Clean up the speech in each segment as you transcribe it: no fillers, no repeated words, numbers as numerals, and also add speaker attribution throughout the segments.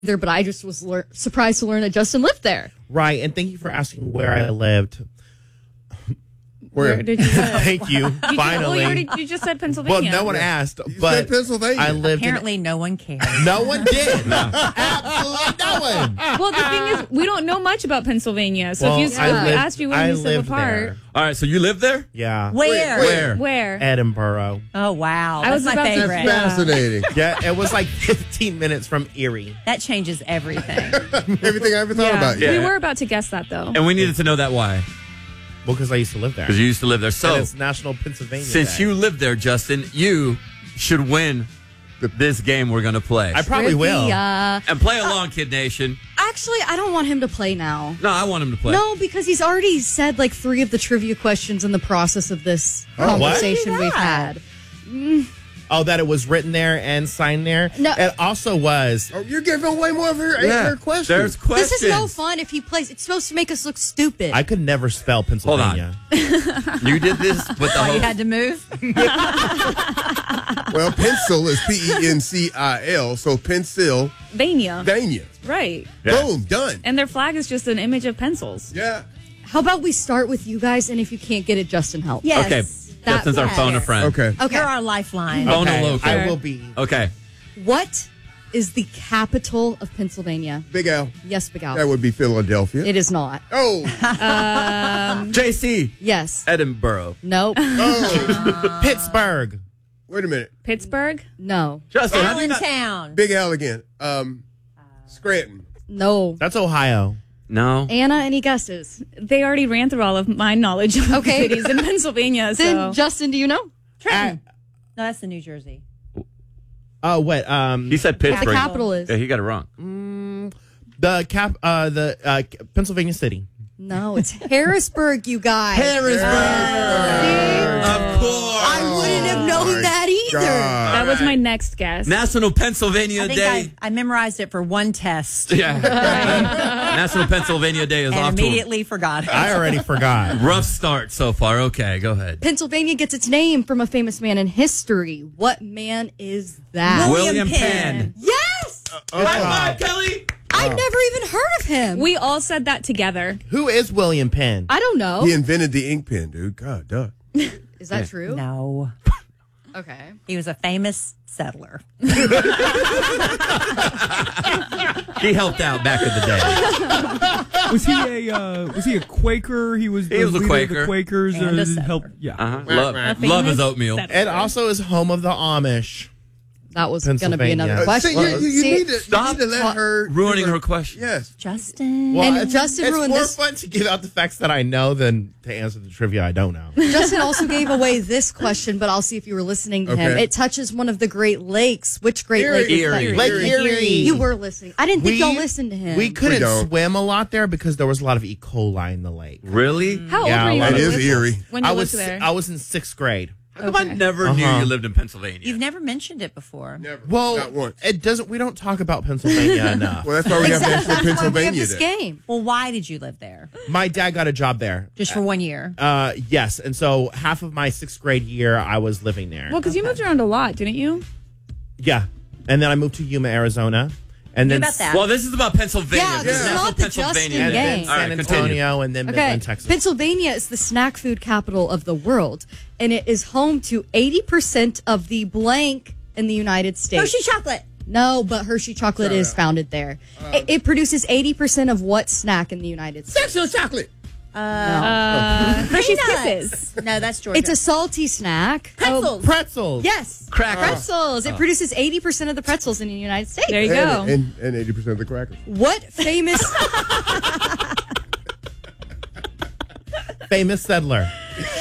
Speaker 1: either, but I just was surprised to learn that Justin lived there.
Speaker 2: Right, and thank you for asking where I lived.
Speaker 3: Where
Speaker 4: did you live?
Speaker 2: Thank you. Finally.
Speaker 4: You just said Pennsylvania.
Speaker 2: Well, no one asked,
Speaker 3: You
Speaker 2: but
Speaker 3: said Pennsylvania.
Speaker 2: I lived
Speaker 5: Apparently, no one cared.
Speaker 2: No one did. Absolutely no one.
Speaker 4: Well, the thing is, we don't know much about Pennsylvania. So
Speaker 2: Well,
Speaker 4: if we asked you when you live apart.
Speaker 2: there.
Speaker 6: All right, so you live there?
Speaker 2: Yeah.
Speaker 4: Where?
Speaker 2: Edinburgh.
Speaker 5: Oh, wow.
Speaker 4: I
Speaker 5: That's
Speaker 4: was
Speaker 5: my
Speaker 4: about to-
Speaker 5: favorite.
Speaker 3: That's fascinating.
Speaker 2: Yeah, it was like 15 minutes from Erie.
Speaker 5: That changes everything.
Speaker 3: Everything I ever thought about you.
Speaker 4: We were about to guess that, though.
Speaker 6: And we needed to know that why.
Speaker 2: Well, because I used to live there.
Speaker 6: Because you used to live there. So,
Speaker 2: and it's National Pennsylvania
Speaker 6: since
Speaker 2: Day.
Speaker 6: you live there, Justin, you should win this game we're going to play.
Speaker 2: I probably will.
Speaker 6: And play along, Kid Nation.
Speaker 1: Actually, I don't want him to play now.
Speaker 6: No, I want him to play.
Speaker 1: No, because he's already said like 3 of the trivia questions in the process of this conversation we've had.
Speaker 2: Oh, that it was written there and signed there?
Speaker 1: No.
Speaker 2: It also was.
Speaker 3: Oh, you're giving away more of her questions.
Speaker 6: There's questions.
Speaker 1: This is no fun if he plays. It's supposed to make us look stupid.
Speaker 2: I could never spell Pennsylvania.
Speaker 6: You did this with the
Speaker 5: Oh,
Speaker 6: whole...
Speaker 5: you had to move?
Speaker 3: Well, pencil is Pencil, so pencil.
Speaker 4: Vania.
Speaker 3: Vania.
Speaker 4: Right.
Speaker 6: Yeah.
Speaker 3: Boom, done.
Speaker 4: And their flag is just an image of pencils.
Speaker 3: Yeah.
Speaker 1: How about we start with you guys, and if you can't get it, Justin help.
Speaker 5: Yes.
Speaker 6: Okay, Justin's our phone a friend.
Speaker 3: Okay.
Speaker 5: You're our lifeline.
Speaker 6: Phone a
Speaker 2: Okay,
Speaker 6: local.
Speaker 2: I will be.
Speaker 6: Okay.
Speaker 1: What is the capital of Pennsylvania?
Speaker 3: Big Al.
Speaker 1: Yes, Big Al.
Speaker 3: That would be Philadelphia.
Speaker 1: It is not.
Speaker 3: Oh.
Speaker 6: JC.
Speaker 1: Yes.
Speaker 6: Edinburgh.
Speaker 1: Nope.
Speaker 3: Oh.
Speaker 2: Pittsburgh.
Speaker 3: Wait a minute.
Speaker 4: Pittsburgh?
Speaker 1: No.
Speaker 6: Justin, how do you not...
Speaker 5: Allentown.
Speaker 3: Big Al again. Scranton.
Speaker 1: No.
Speaker 2: That's Ohio.
Speaker 6: No.
Speaker 1: Anna, any guesses?
Speaker 4: They already ran through all of my knowledge of
Speaker 1: Okay.
Speaker 4: cities in Pennsylvania.
Speaker 1: Then,
Speaker 4: So
Speaker 1: Justin, do you know?
Speaker 5: Trenton. No, that's the New Jersey.
Speaker 2: Oh, what?
Speaker 6: He said
Speaker 1: The
Speaker 6: Pittsburgh.
Speaker 1: capital is.
Speaker 6: Yeah, he got it wrong.
Speaker 2: The Pennsylvania City.
Speaker 1: No, it's Harrisburg, you guys.
Speaker 2: Harrisburg.
Speaker 6: Of course.
Speaker 1: I wouldn't have known that either.
Speaker 4: that was my next guess.
Speaker 6: National Pennsylvania
Speaker 5: I think
Speaker 6: Day.
Speaker 5: I memorized it for one test
Speaker 6: Yeah. National Pennsylvania Day is
Speaker 5: and
Speaker 6: off to
Speaker 5: immediately forgot it.
Speaker 2: I already forgot.
Speaker 6: a rough start so far. Okay, go ahead.
Speaker 1: Pennsylvania gets its name from a famous man in history. What man is that?
Speaker 6: William Penn.
Speaker 1: Yes!
Speaker 6: High five, Kelly.
Speaker 1: I've never even heard of him.
Speaker 4: We all said that together.
Speaker 2: Who is William Penn?
Speaker 1: I don't know.
Speaker 3: He invented the ink pen, dude. God, duh.
Speaker 1: Is that true?
Speaker 5: No.
Speaker 1: Okay.
Speaker 5: He was a famous settler.
Speaker 6: He helped out back in the day.
Speaker 7: Was he a Quaker? He was
Speaker 6: a
Speaker 7: leader of
Speaker 6: Quaker.
Speaker 7: the Quakers.
Speaker 5: And a
Speaker 7: help.
Speaker 5: settler.
Speaker 7: Yeah.
Speaker 6: Love his oatmeal.
Speaker 2: It also is home of the Amish.
Speaker 1: That was going to be another
Speaker 2: Pennsylvania.
Speaker 1: question.
Speaker 3: See, you need to
Speaker 6: Stop
Speaker 3: let her
Speaker 6: ruining her question.
Speaker 3: Yes.
Speaker 5: Justin.
Speaker 2: Well,
Speaker 1: And Justin
Speaker 2: it's
Speaker 1: ruined
Speaker 2: more
Speaker 1: this.
Speaker 2: fun to give out the facts that I know than to answer the trivia I don't know.
Speaker 1: Justin also gave away this question, but I'll see if you were listening to him.
Speaker 3: Okay.
Speaker 1: It touches one of the Great Lakes. Which Great Lake is that?
Speaker 6: Erie.
Speaker 2: Lake Erie.
Speaker 1: You were listening. I didn't think y'all listened to him.
Speaker 2: We couldn't
Speaker 3: don't.
Speaker 2: swim a lot there because there was a lot of E. coli in the lake.
Speaker 6: Really?
Speaker 4: How
Speaker 2: Yeah,
Speaker 4: old were you?
Speaker 2: that
Speaker 4: when you
Speaker 3: is
Speaker 4: lived-
Speaker 3: eerie.
Speaker 4: When you
Speaker 2: I
Speaker 4: lived
Speaker 2: was
Speaker 4: there?
Speaker 2: I was in 6th grade.
Speaker 6: How come I never knew you lived in Pennsylvania?
Speaker 5: You've never mentioned it before.
Speaker 3: Never.
Speaker 2: Well,
Speaker 3: Not once.
Speaker 2: it doesn't. We don't talk about Pennsylvania enough.
Speaker 3: Well, that's why we have
Speaker 1: Exactly.
Speaker 3: National
Speaker 1: That's why we have
Speaker 3: Pennsylvania
Speaker 1: this
Speaker 3: Day.
Speaker 1: game.
Speaker 5: Well, why did you live there?
Speaker 2: My dad got a job there.
Speaker 5: Just for 1 year.
Speaker 2: Yes, and so half of my 6th grade year, I was living there.
Speaker 4: Well, because you moved around a lot, didn't you?
Speaker 2: Yeah, and then I moved to Yuma, Arizona, and then
Speaker 5: about that?
Speaker 6: Well, this is about Pennsylvania.
Speaker 1: Yeah, this
Speaker 6: is
Speaker 1: is
Speaker 6: National
Speaker 1: not the
Speaker 6: Pennsylvania
Speaker 1: Justin
Speaker 6: Day.
Speaker 2: and then
Speaker 1: game.
Speaker 6: All right,
Speaker 2: San
Speaker 6: continue.
Speaker 2: Antonio, and then
Speaker 1: Okay.
Speaker 2: Midland, Texas.
Speaker 1: Pennsylvania is the snack food capital of the world, and it is home to 80% of the blank in the United States.
Speaker 5: Hershey chocolate.
Speaker 1: No, but Hershey chocolate is founded there. It produces 80% of what snack in the United States?
Speaker 3: Sexual chocolate.
Speaker 4: Hershey's
Speaker 5: Peanuts.
Speaker 4: Kisses.
Speaker 5: No, that's Georgia.
Speaker 1: It's a salty snack.
Speaker 5: Pretzels.
Speaker 2: Pretzels.
Speaker 1: Yes.
Speaker 6: Crackers.
Speaker 1: Pretzels. It produces 80% of the pretzels in the United States.
Speaker 4: There you go.
Speaker 3: And 80% of the crackers.
Speaker 1: What famous
Speaker 2: Famous settler.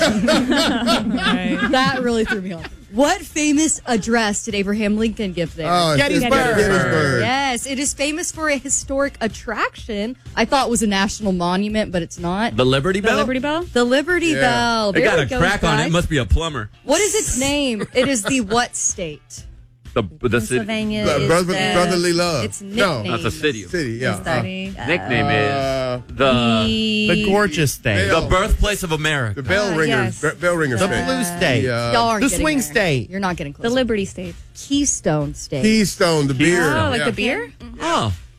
Speaker 1: that really threw me off. What famous address did Abraham Lincoln give there?
Speaker 3: Oh,
Speaker 2: Gettysburg.
Speaker 3: Gettysburg.
Speaker 1: Yes, it is famous for a historic attraction. I thought it was a national monument, but it's not.
Speaker 6: The Liberty
Speaker 4: The
Speaker 6: Bell?
Speaker 4: Liberty Bell?
Speaker 1: The Liberty Bell.
Speaker 6: It
Speaker 1: There
Speaker 6: got
Speaker 1: we
Speaker 6: a
Speaker 1: go,
Speaker 6: crack on it.
Speaker 1: guys.
Speaker 6: It must be a plumber.
Speaker 1: What is its name? It is the what state?
Speaker 6: The city.
Speaker 5: Pennsylvania is
Speaker 3: Brotherly love.
Speaker 1: Its
Speaker 3: No,
Speaker 1: nickname.
Speaker 6: That's a city.
Speaker 3: City, yeah.
Speaker 6: Nickname is
Speaker 2: The gorgeous state.
Speaker 3: Bell.
Speaker 6: the birthplace of America.
Speaker 3: The bell ringers.
Speaker 4: yes.
Speaker 3: Bell ringer
Speaker 2: The
Speaker 3: state.
Speaker 2: blue state.
Speaker 3: Yeah.
Speaker 1: Y'all aren't
Speaker 2: The
Speaker 1: getting
Speaker 2: swing
Speaker 1: there.
Speaker 2: state.
Speaker 1: You're not getting close.
Speaker 4: The Liberty State.
Speaker 1: Keystone State.
Speaker 3: Keystone, the beer.
Speaker 4: Oh, like
Speaker 3: Yeah.
Speaker 4: the beer?
Speaker 6: Oh,